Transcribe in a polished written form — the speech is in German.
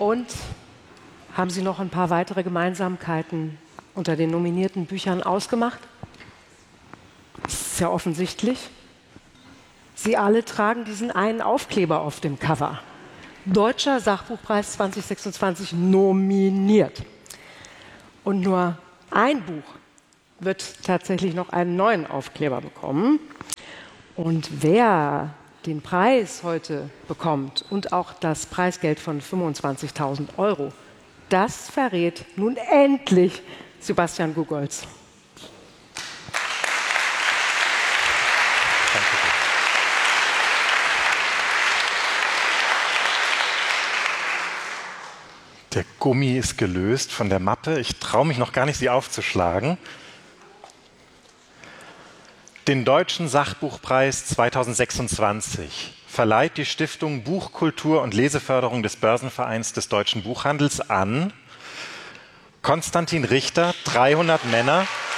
Und haben Sie noch ein paar weitere Gemeinsamkeiten unter den nominierten Büchern ausgemacht? Das ist ja offensichtlich. Sie alle tragen diesen einen Aufkleber auf dem Cover. Deutscher Sachbuchpreis 2026 nominiert. Und nur ein Buch wird tatsächlich noch einen neuen Aufkleber bekommen. Und wer den Preis heute bekommt und auch das Preisgeld von 25.000 €, das verrät nun endlich Sebastian Gugolz. Der Gummi ist gelöst von der Mappe. Ich traue mich noch gar nicht, sie aufzuschlagen. Den Deutschen Sachbuchpreis 2026 verleiht die Stiftung Buchkultur und Leseförderung des Börsenvereins des deutschen Buchhandels an Konstantin Richter, 300 Männer,